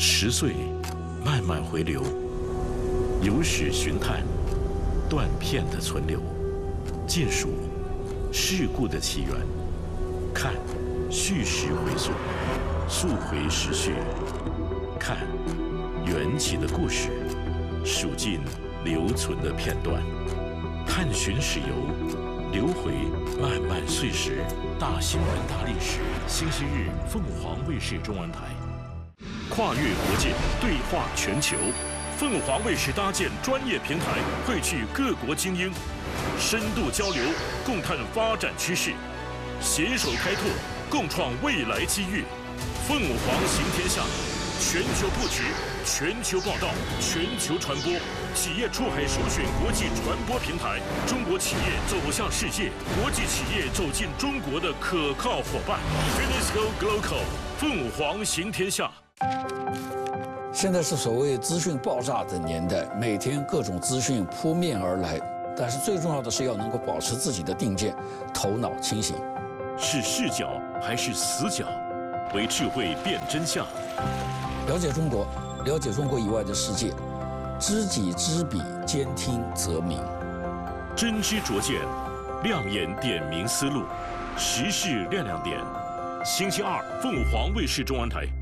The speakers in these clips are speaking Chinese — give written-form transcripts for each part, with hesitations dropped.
10岁，慢慢回流，有史寻探，断片的存留，尽数事故的起源，看叙事回溯，溯回时序，看缘起的故事，数尽留存的片段，探寻史游，流回漫漫岁时，大新闻大历史。星期日，凤凰卫视中文台。跨越国界，对话全球。凤凰卫视搭建专业平台，汇聚各国精英，深度交流，共探发展趋势，携手开拓，共创未来机遇。凤凰行天下，全球布局，全球报道，全球传播，企业出海首选国际传播平台，中国企业走向世界，国际企业走进中国的可靠伙伴。Finisco Global， 凤凰行天下。 现在是所谓资讯爆炸的年代，每天各种资讯扑面而来，但是最重要的是要能够保持自己的定见，头脑清醒。 是视角还是死角？为智慧辨真相。 了解中国，了解中国以外的世界，知己知彼，兼听则明。 真知灼见，亮眼点明思路，时事亮亮点。星期二，凤凰卫视中文台。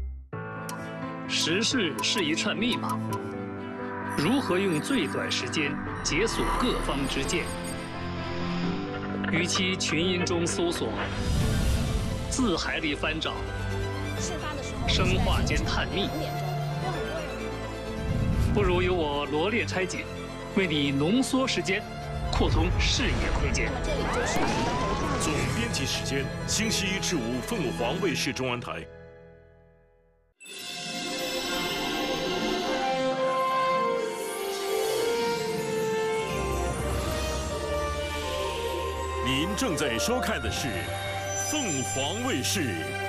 时事是一串密码，如何用最短时间解锁各方之见？与其群音中搜索，字海里翻找，生化间探秘，不如由我罗列拆解，为你浓缩时间，扩充视野空间。 总编辑时间：星期一至五，凤凰卫视中文台。您正在收看的是凤凰卫视